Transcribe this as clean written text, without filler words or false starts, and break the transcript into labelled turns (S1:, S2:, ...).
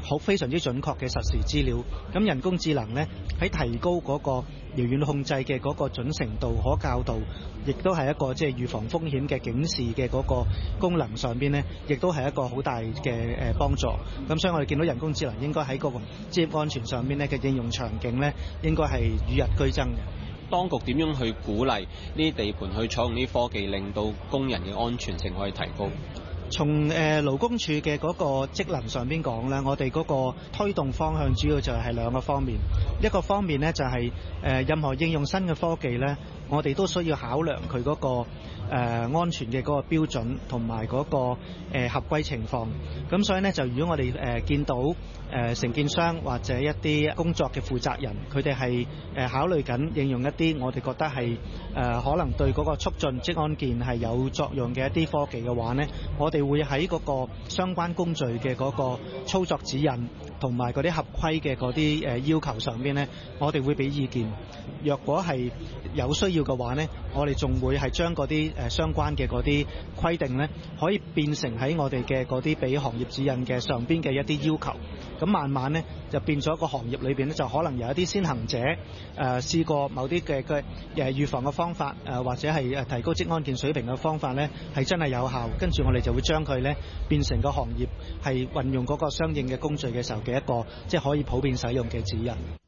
S1: 非常之準確嘅實時資料。咁人工智能呢，喺提高嗰個遙遠控制嘅嗰個準程度、可靠度，亦都係一個即係預防風險嘅警示嘅嗰個功能上邊呢，亦都係一個好大嘅幫助。咁所以我哋見到人工智能應該喺嗰個職業安全上邊呢嘅應用場景呢，應該係與日俱增嘅。
S2: 當局點樣去鼓勵呢啲地盤去採用呢啲科技，令到工人嘅安全性可以提高？
S1: 從勞工處嘅嗰個職能上邊講咧，我哋嗰個推動方向主要就係兩個方面。一個方面呢，就係任何應用新嘅科技呢，我哋都需要考量佢嗰個安全嘅嗰個標準同埋嗰個合規情況。咁所以呢，就如果我哋見到承建商或者一啲工作嘅負責人，佢哋係考慮緊應用一啲我哋覺得係可能對嗰個促進職安健係有作用嘅一啲科技嘅話呢，我哋會喺嗰個相關工序嘅嗰個操作指引同埋嗰啲合規嘅嗰啲要求上邊呢，我哋會俾意見。若果係有需要嘅話呢，我哋仲會係將嗰啲相關嘅嗰啲規定呢，可以變成喺我哋嘅嗰啲俾行業指引嘅上邊嘅一啲要求。咁慢慢呢，就變咗個行業裏邊呢，就可能有一啲先行者試過某啲嘅預防嘅方法或者係提高職安健水平嘅方法呢，係真係有效。跟住我哋就會將佢呢變成個行業係運用嗰個相應嘅工序嘅時候嘅一個即係可以普遍使用嘅指引。